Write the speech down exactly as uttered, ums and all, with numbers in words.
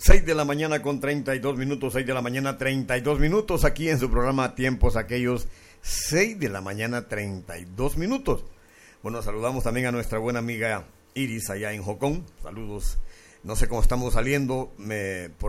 seis de la mañana con treinta y dos minutos, seis de la mañana treinta y dos minutos, aquí en su programa Tiempos Aquellos, seis de la mañana treinta y dos minutos. Bueno, saludamos también a nuestra buena amiga Iris allá en Jocón. Saludos. No sé cómo estamos saliendo, me, por